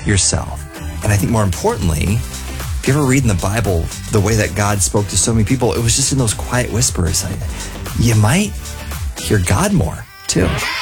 yourself. And I think more importantly, if you ever read in the Bible the way that God spoke to so many people, it was just in those quiet whispers. You might hear God more too.